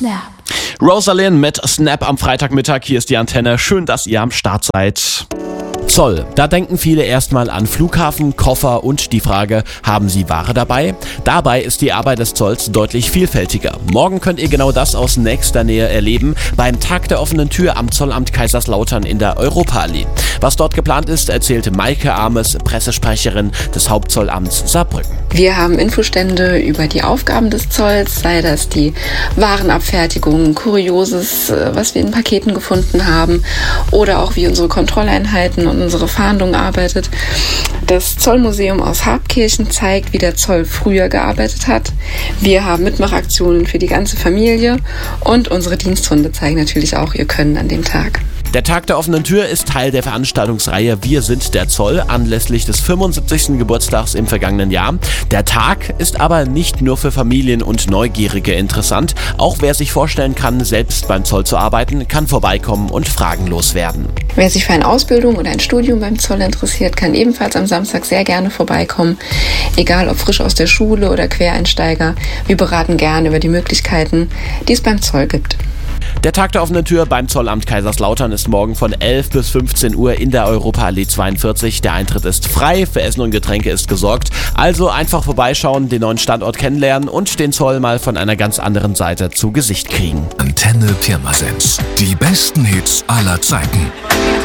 Snap. Rosalind mit Snap am Freitagmittag. Hier ist die Antenne. Schön, dass ihr am Start seid. Zoll. Da denken viele erstmal an Flughafen, Koffer und die Frage, haben sie Ware dabei? Dabei ist die Arbeit des Zolls deutlich vielfältiger. Morgen könnt ihr genau das aus nächster Nähe erleben beim Tag der offenen Tür am Zollamt Kaiserslautern in der Europaallee. Was dort geplant ist, erzählte Maike Ames, Pressesprecherin des Hauptzollamts Saarbrücken. Wir haben Infostände über die Aufgaben des Zolls, sei das die Warenabfertigung, Kurioses, was wir in Paketen gefunden haben, oder auch wie unsere Kontrolleinheiten und unsere Fahndung arbeitet. Das Zollmuseum aus Habkirchen zeigt, wie der Zoll früher gearbeitet hat. Wir haben Mitmachaktionen für die ganze Familie und unsere Diensthunde zeigen natürlich auch ihr Können an dem Tag. Der Tag der offenen Tür ist Teil der Veranstaltungsreihe Wir sind der Zoll anlässlich des 75. Geburtstags im vergangenen Jahr. Der Tag ist aber nicht nur für Familien und Neugierige interessant. Auch wer sich vorstellen kann, selbst beim Zoll zu arbeiten, kann vorbeikommen und Fragen loswerden. Wer sich für eine Ausbildung oder ein Studium beim Zoll interessiert, kann ebenfalls am Samstag sehr gerne vorbeikommen. Egal ob frisch aus der Schule oder Quereinsteiger, wir beraten gerne über die Möglichkeiten, die es beim Zoll gibt. Der Tag der offenen Tür beim Zollamt Kaiserslautern ist morgen von 11 bis 15 Uhr in der Europaallee 42. Der Eintritt ist frei, für Essen und Getränke ist gesorgt. Also einfach vorbeischauen, den neuen Standort kennenlernen und den Zoll mal von einer ganz anderen Seite zu Gesicht kriegen. Antenne Pirmasens. Die besten Hits aller Zeiten.